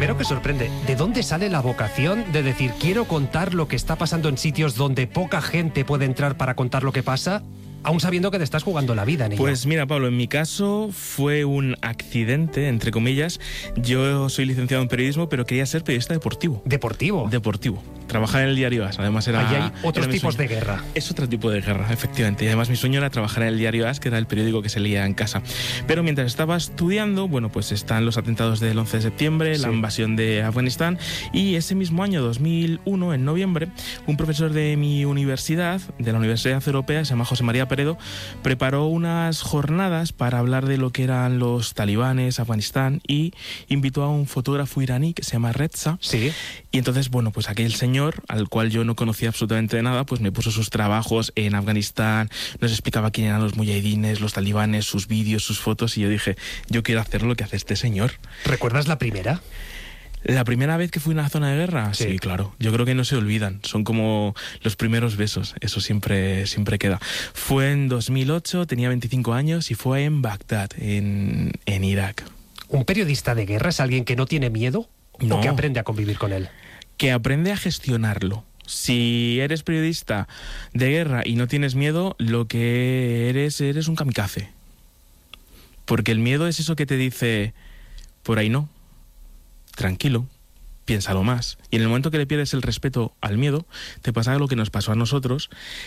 primero que sorprende, ¿de dónde sale la vocación de decir quiero contar lo que está pasando en sitios donde poca gente puede entrar para contar lo que pasa, aún sabiendo que te estás jugando la vida en ello? Pues mira, Pablo, en mi caso fue un accidente, entre comillas. Yo soy licenciado en periodismo, pero quería ser periodista deportivo. ¿Deportivo? Deportivo. Trabajar en el diario AS, además era... Ahí hay otros tipos de guerra. Es otro tipo de guerra, efectivamente. Y además mi sueño era trabajar en el diario AS, que era el periódico que se leía en casa. Pero mientras estaba estudiando, bueno, pues están los atentados del 11 de septiembre, la invasión de Afganistán, y ese mismo año, 2001, en noviembre, un profesor de mi universidad, de la Universidad Europea, se llama José María Peredo, preparó unas jornadas para hablar de lo que eran los talibanes, Afganistán, y invitó a un fotógrafo iraní que se llama Reza. Sí. Y entonces, bueno, pues aquel señor, al cual yo no conocía absolutamente de nada, pues me puso sus trabajos en Afganistán, nos explicaba quién eran los muyahidines, los talibanes, sus vídeos, sus fotos, y yo dije, yo quiero hacer lo que hace este señor. ¿Recuerdas la primera? ¿La primera vez que fui a una zona de guerra? Sí, claro. Yo creo que no se olvidan. Son como los primeros besos. Eso siempre queda. Fue en 2008, tenía 25 años y fue en Bagdad, en Irak. ¿Un periodista de guerra es alguien que no tiene miedo o que aprende a convivir con él? Que aprende a gestionarlo. Si eres periodista de guerra y no tienes miedo, lo que eres un kamikaze. Porque el miedo es eso que te dice, por ahí no. Tranquilo, piénsalo más. Y en el momento que le pierdes el respeto al miedo, te pasa lo que nos pasó a nosotros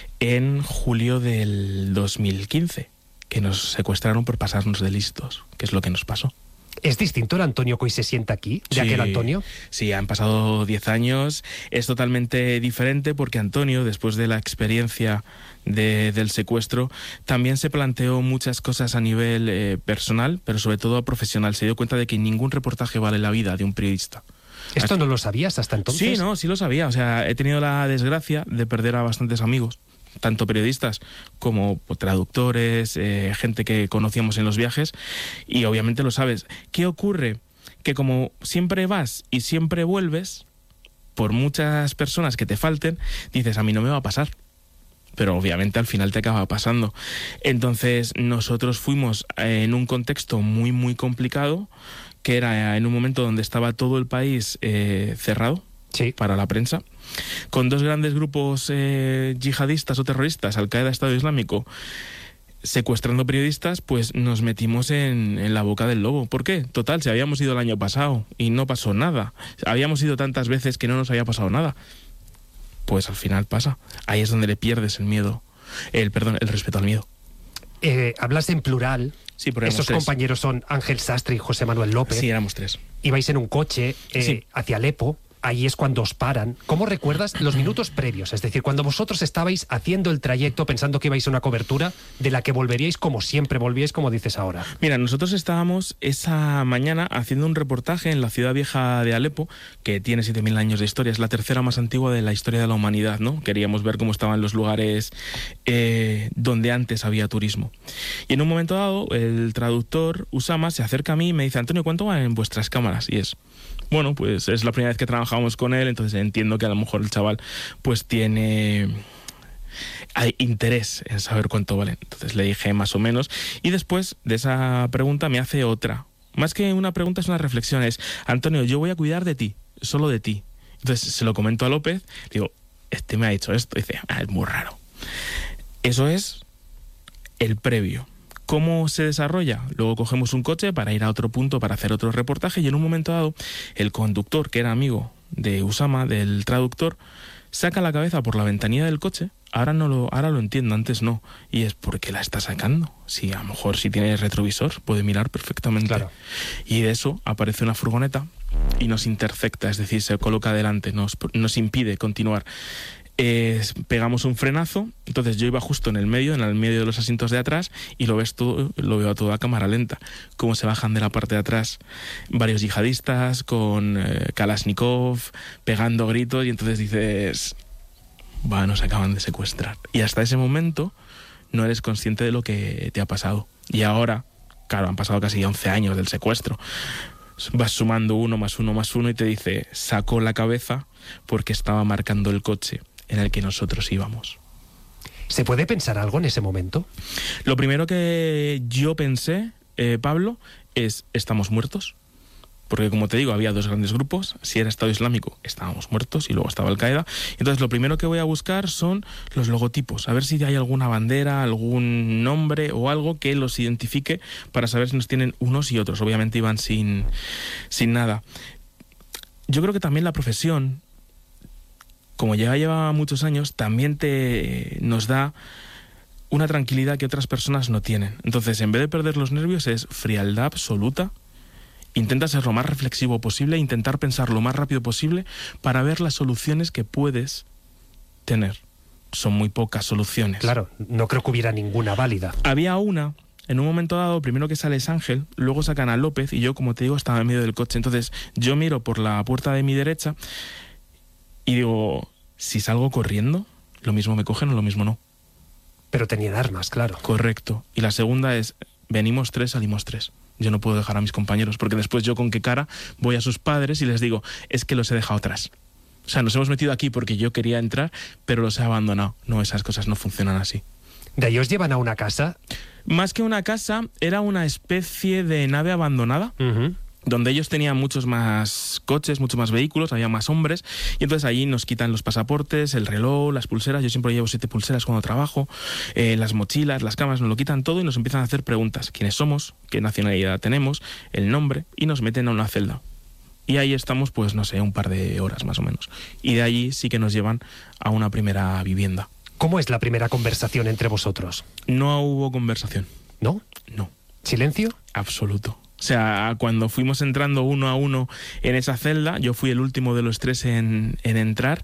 en julio del 2015, que nos secuestraron por pasarnos de listos, que es lo que nos pasó. ¿Es distinto el Antonio que hoy se sienta aquí de aquel Antonio? Sí, han pasado 10 años. Es totalmente diferente porque Antonio, después de la experiencia del secuestro, también se planteó muchas cosas a nivel personal, pero sobre todo profesional. Se dio cuenta de que ningún reportaje vale la vida de un periodista. ¿Esto no lo sabías hasta entonces? Sí lo sabía. O sea, he tenido la desgracia de perder a bastantes amigos, tanto periodistas como traductores, gente que conocíamos en los viajes, y obviamente lo sabes. ¿Qué ocurre? Que como siempre vas y siempre vuelves, por muchas personas que te falten, dices, a mí no me va a pasar. Pero obviamente al final te acaba pasando. Entonces nosotros fuimos en un contexto muy, muy complicado, que era en un momento donde estaba todo el país cerrado para la prensa, con dos grandes grupos yihadistas o terroristas, Al-Qaeda, Estado Islámico, secuestrando periodistas. Pues nos metimos en la boca del lobo. ¿Por qué? Total, si habíamos ido el año pasado y no pasó nada. Habíamos ido tantas veces que no nos había pasado nada. Pues al final pasa. Ahí es donde le pierdes el miedo, el respeto al miedo. Hablas en plural. Sí, pero éramos esos tres. Compañeros son Ángel Sastre y José Manuel López. Sí, éramos tres. Ibais en un coche hacia Alepo. Ahí es cuando os paran. ¿Cómo recuerdas los minutos previos? Es decir, cuando vosotros estabais haciendo el trayecto pensando que ibais a una cobertura de la que volveríais como siempre volvíais, como dices ahora. Mira, nosotros estábamos esa mañana haciendo un reportaje en la ciudad vieja de Alepo, que tiene 7.000 años de historia. Es la tercera más antigua de la historia de la humanidad, ¿no? Queríamos ver cómo estaban los lugares donde antes había turismo. Y en un momento dado, el traductor Usama se acerca a mí y me dice, Antonio, ¿cuánto van en vuestras cámaras? Y es... Bueno, pues es la primera vez que trabajamos con él, entonces entiendo que a lo mejor el chaval pues hay interés en saber cuánto valen. Entonces le dije más o menos, y después de esa pregunta me hace otra. Más que una pregunta, es una reflexión, es, Antonio, yo voy a cuidar de ti, solo de ti. Entonces se lo comento a López, digo, este me ha dicho esto, y dice, es muy raro. Eso es el previo. ¿Cómo se desarrolla? Luego cogemos un coche para ir a otro punto para hacer otro reportaje, y en un momento dado el conductor, que era amigo de Usama, del traductor, saca la cabeza por la ventanilla del coche. Ahora lo entiendo, antes no. Y es porque la está sacando. Sí, a lo mejor si tiene retrovisor puede mirar perfectamente. Claro. Y de eso aparece una furgoneta y nos intercepta, es decir, se coloca delante, nos impide continuar. Pegamos un frenazo. Entonces yo iba justo en el medio de los asientos de atrás, y lo veo a toda cámara lenta, cómo se bajan de la parte de atrás varios yihadistas con Kalashnikov pegando gritos, y entonces dices, nos acaban de secuestrar. Y hasta ese momento no eres consciente de lo que te ha pasado. Y ahora, claro, han pasado casi 11 años del secuestro, vas sumando 1 más 1 más 1 y te dice, sacó la cabeza porque estaba marcando el coche en el que nosotros íbamos. ¿Se puede pensar algo en ese momento? Lo primero que yo pensé, Pablo, es, ¿estamos muertos? porque como te digo, había dos grandes grupos. Si era Estado Islámico, estábamos muertos, y luego estaba Al-Qaeda. Entonces lo primero que voy a buscar son los logotipos, a ver si hay alguna bandera, algún nombre o algo que los identifique para saber si nos tienen unos y otros. Obviamente iban sin nada. Yo creo que también la profesión, como ya lleva muchos años, también nos da una tranquilidad que otras personas no tienen. Entonces, en vez de perder los nervios, es frialdad absoluta. Intenta ser lo más reflexivo posible, intentar pensar lo más rápido posible para ver las soluciones que puedes tener. Son muy pocas soluciones. Claro, no creo que hubiera ninguna válida. Había una, en un momento dado, primero que sale es Ángel, luego sacan a López, y yo, como te digo, estaba en medio del coche. Entonces, yo miro por la puerta de mi derecha y digo, si salgo corriendo, lo mismo me cogen o lo mismo no. Pero tenían armas, claro. Correcto. Y la segunda es, venimos 3, salimos 3. Yo no puedo dejar a mis compañeros, porque después yo con qué cara voy a sus padres y les digo, es que los he dejado atrás. O sea, nos hemos metido aquí porque yo quería entrar, pero los he abandonado. No, esas cosas no funcionan así. ¿De ahí os llevan a una casa? Más que una casa, era una especie de nave abandonada, donde ellos tenían muchos más coches, muchos más vehículos, había más hombres, y entonces allí nos quitan los pasaportes, el reloj, las pulseras. Yo siempre llevo 7 pulseras cuando trabajo, las mochilas, las cámaras, nos lo quitan todo y nos empiezan a hacer preguntas. ¿Quiénes somos? ¿Qué nacionalidad tenemos? El nombre, y nos meten a una celda. Y ahí estamos, pues no sé, un par de horas más o menos. Y de allí sí que nos llevan a una primera vivienda. ¿Cómo es la primera conversación entre vosotros? No hubo conversación. ¿No? No. ¿Silencio? Absoluto. O sea, cuando fuimos entrando uno a uno en esa celda, yo fui el último de los 3 en entrar,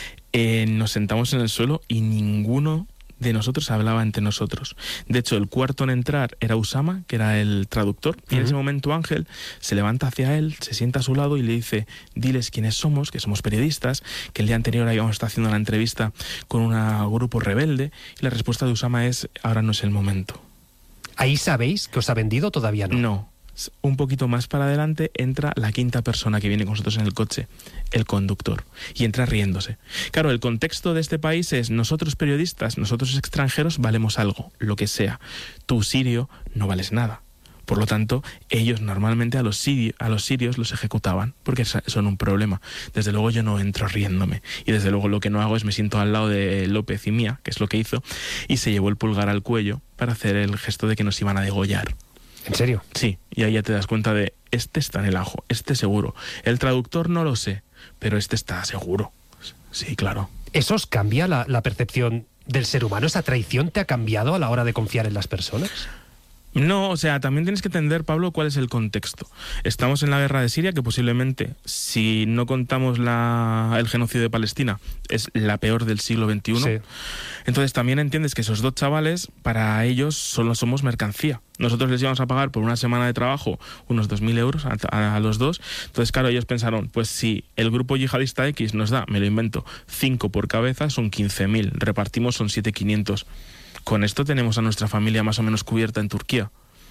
nos sentamos en el suelo y ninguno de nosotros hablaba entre nosotros. De hecho, el cuarto en entrar era Usama, que era el traductor, y en ese momento Ángel se levanta hacia él, se sienta a su lado y le dice, diles quiénes somos, que somos periodistas, que el día anterior habíamos estado haciendo una entrevista con un grupo rebelde, y la respuesta de Usama es, ahora no es el momento. ¿Ahí sabéis que os ha vendido o todavía no? No. Un poquito más para adelante entra la quinta persona que viene con nosotros en el coche, el conductor, y entra riéndose. Claro, el contexto de este país es, nosotros periodistas, nosotros extranjeros valemos algo, lo que sea. Tú, sirio, no vales nada. Por lo tanto, ellos normalmente a los sirios los ejecutaban, porque son un problema. Desde luego yo no entro riéndome, y desde luego lo que no hago es me siento al lado de López y Mía, que es lo que hizo, y se llevó el pulgar al cuello para hacer el gesto de que nos iban a degollar. ¿En serio? Sí, y ahí ya te das cuenta de, este está en el ajo, este seguro. El traductor no lo sé, pero este está seguro. Sí, claro. ¿Eso os cambia la percepción del ser humano? ¿Esa traición te ha cambiado a la hora de confiar en las personas? No, o sea, también tienes que entender, Pablo, cuál es el contexto. Estamos en la guerra de Siria, que posiblemente, si no contamos el genocidio de Palestina, es la peor del siglo XXI. Sí. Entonces también entiendes que esos 2 chavales, para ellos solo somos mercancía. Nosotros les íbamos a pagar por una semana de trabajo unos 2.000 euros a los 2. Entonces, claro, ellos pensaron, pues si el grupo yihadista X nos da, me lo invento, 5 por cabeza, son 15.000. Repartimos, son 7.500. Con esto tenemos a nuestra familia más o menos cubierta en Turquía.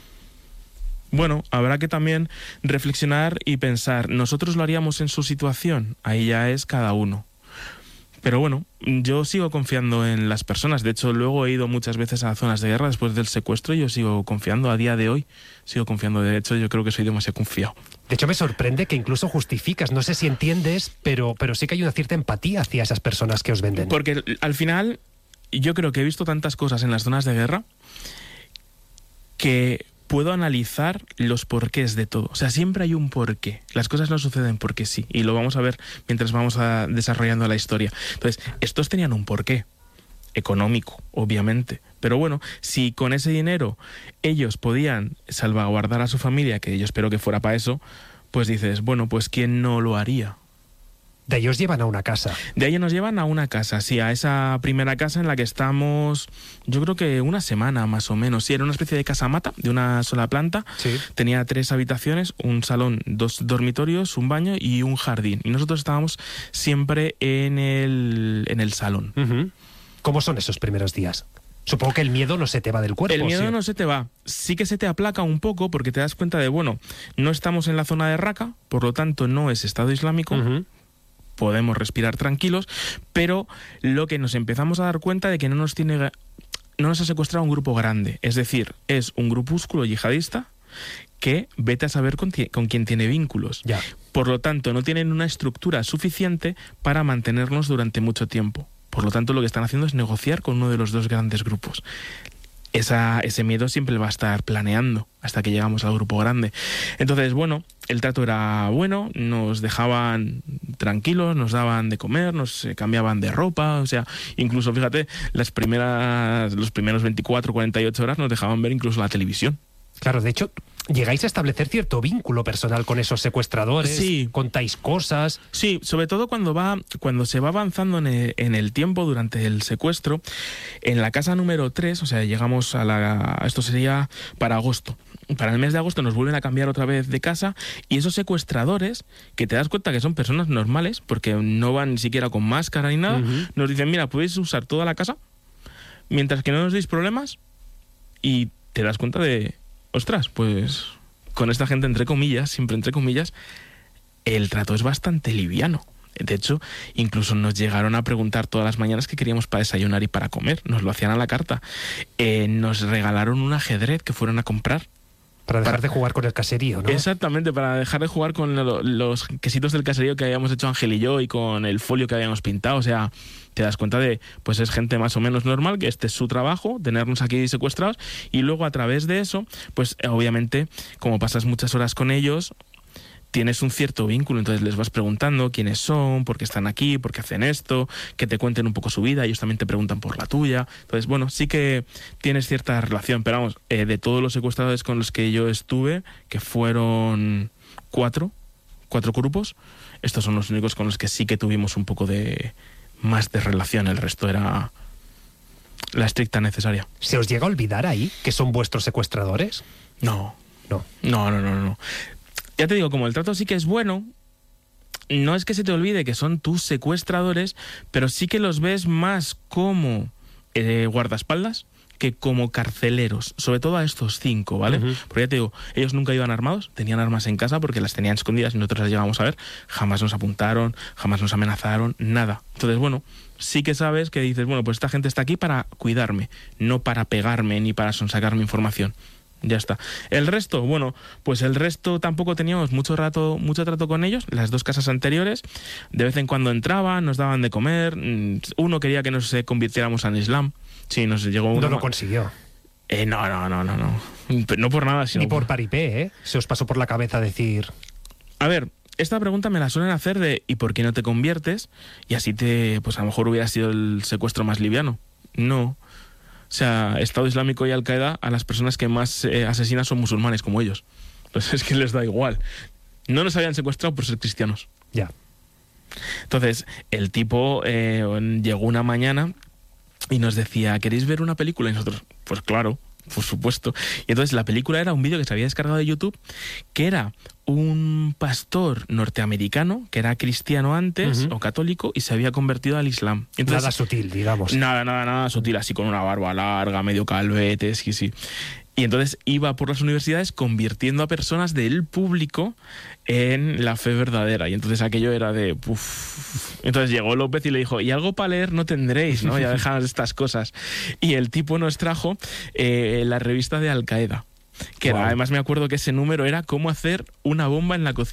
Bueno, habrá que también reflexionar y pensar, ¿nosotros lo haríamos en su situación? Ahí ya es cada uno. Pero bueno, yo sigo confiando en las personas. De hecho, luego he ido muchas veces a zonas de guerra después del secuestro y yo sigo confiando. A día de hoy sigo confiando. De hecho, yo creo que soy demasiado confiado. De hecho, me sorprende que incluso justificas. No sé si entiendes, pero sí que hay una cierta empatía hacia esas personas que os venden. Porque al final, yo creo que he visto tantas cosas en las zonas de guerra que puedo analizar los porqués de todo. O sea, siempre hay un porqué. Las cosas no suceden porque sí. Y lo vamos a ver mientras vamos desarrollando la historia. Entonces, estos tenían un porqué. Económico, obviamente. Pero bueno, si con ese dinero ellos podían salvaguardar a su familia, que yo espero que fuera para eso, pues dices, bueno, pues ¿quién no lo haría? De ahí os llevan a una casa. De ahí nos llevan a una casa, sí, a esa primera casa en la que estamos, yo creo que una semana más o menos. Sí, era una especie de casa mata, de una sola planta. Sí. Tenía 3 habitaciones, un salón, 2 dormitorios, un baño y un jardín. Y nosotros estábamos siempre en el salón. ¿Cómo son esos primeros días? Supongo que el miedo no se te va del cuerpo. El miedo no se te va. Sí que se te aplaca un poco porque te das cuenta de, bueno, no estamos en la zona de Raqqa, por lo tanto no es Estado Islámico. Podemos respirar tranquilos, pero lo que nos empezamos a dar cuenta de que no nos ha secuestrado un grupo grande, es decir, es un grupúsculo yihadista que vete a saber con quién tiene vínculos. Ya. Por lo tanto, no tienen una estructura suficiente para mantenernos durante mucho tiempo. Por lo tanto, lo que están haciendo es negociar con uno de los dos grandes grupos. Ese miedo siempre va a estar planeando hasta que llegamos al grupo grande. Entonces, bueno, el trato era bueno, nos dejaban tranquilos, nos daban de comer, nos cambiaban de ropa, o sea, incluso, fíjate, los primeros 24, 48 horas nos dejaban ver incluso la televisión. Claro, de hecho, llegáis a establecer cierto vínculo personal con esos secuestradores, sí. Contáis cosas. Sí, sobre todo cuando se va avanzando en el tiempo durante el secuestro. En la casa número 3, o sea, llegamos esto sería para agosto. Para el mes de agosto nos vuelven a cambiar otra vez de casa y esos secuestradores, que te das cuenta que son personas normales, porque no van ni siquiera con máscara ni nada, nos dicen, mira, podéis usar toda la casa mientras que no nos deis problemas, y te das cuenta de... Ostras, pues con esta gente, entre comillas, siempre entre comillas, el trato es bastante liviano. De hecho, incluso nos llegaron a preguntar todas las mañanas qué queríamos para desayunar y para comer. Nos lo hacían a la carta. Nos regalaron un ajedrez que fueron a comprar. Para dejar de jugar con el caserío, ¿no? Exactamente, para dejar de jugar con los quesitos del caserío que habíamos hecho Ángel y yo y con el folio que habíamos pintado. O sea, te das cuenta de, pues es gente más o menos normal, que este es su trabajo, tenernos aquí secuestrados, y luego a través de eso, pues obviamente, como pasas muchas horas con ellos, tienes un cierto vínculo, entonces les vas preguntando quiénes son, por qué están aquí, por qué hacen esto, que te cuenten un poco su vida, ellos también te preguntan por la tuya. Entonces, bueno, sí que tienes cierta relación, pero vamos, de todos los secuestradores con los que yo estuve, que fueron cuatro grupos, estos son los únicos con los que sí que tuvimos un poco más de relación, el resto era la estricta necesaria. ¿Se os llega a olvidar ahí que son vuestros secuestradores? No. No. Ya te digo, como el trato sí que es bueno, no es que se te olvide que son tus secuestradores, pero sí que los ves más como guardaespaldas que como carceleros, sobre todo a estos 5, ¿vale? Porque ya te digo, ellos nunca iban armados, tenían armas en casa porque las tenían escondidas y nosotros las llegábamos a ver, jamás nos apuntaron, jamás nos amenazaron, nada. Entonces, bueno, sí que sabes que dices, bueno, pues esta gente está aquí para cuidarme, no para pegarme ni para sonsacarme información. Ya está. El resto, bueno, pues el resto tampoco teníamos mucho trato con ellos. Las 2 casas anteriores, de vez en cuando entraban, nos daban de comer. Uno quería que nos convirtiéramos al Islam. Sí, nos llegó uno. No lo consiguió. No. No por nada, sino... Ni por paripé, ¿eh? Se os pasó por la cabeza decir... A ver, esta pregunta me la suelen hacer de ¿y por qué no te conviertes? Y así pues a lo mejor hubiera sido el secuestro más liviano. No. O sea, Estado Islámico y Al-Qaeda, a las personas que más asesinan son musulmanes como ellos. Entonces es que les da igual. No nos habían secuestrado por ser cristianos. Ya. Entonces, el tipo llegó una mañana y nos decía, ¿queréis ver una película? Y nosotros, pues claro, por supuesto. Y entonces la película era un vídeo que se había descargado de YouTube, que era un pastor norteamericano que era cristiano antes o católico y se había convertido al Islam. Entonces, nada sutil, digamos. Nada sutil, así con una barba larga, medio calvete, sí. Y entonces iba por las universidades convirtiendo a personas del público en la fe verdadera. Y entonces aquello era de... Entonces llegó López y le dijo, y algo para leer no tendréis, ¿no? Ya dejaos estas cosas. Y el tipo nos trajo la revista de Al-Qaeda. Que además me acuerdo que ese número era cómo hacer una bomba en la cocina.